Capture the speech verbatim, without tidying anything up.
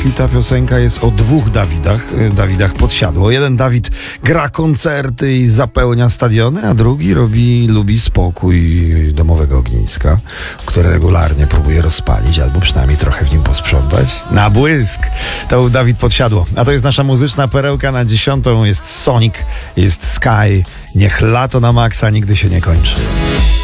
jeśli ta piosenka jest o dwóch Dawidach, Dawidach Podsiadło. Jeden Dawid gra koncerty i zapełnia stadiony, a drugi robi, lubi spokój domowego ogniska, które regularnie próbuje rozpalić, albo przynajmniej trochę w nim posprzątać. Na błysk! To był Dawid Podsiadło. A to jest nasza muzyczna perełka na dziesiątą. Jest Sonic, jest Sky. Niech lato na maksa nigdy się nie kończy.